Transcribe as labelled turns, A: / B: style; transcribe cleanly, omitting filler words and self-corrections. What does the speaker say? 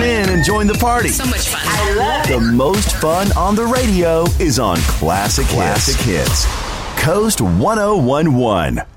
A: in and join the party.
B: So much fun.
C: I love it.
A: The most fun on the radio is on Classic Hits. Coast 1011.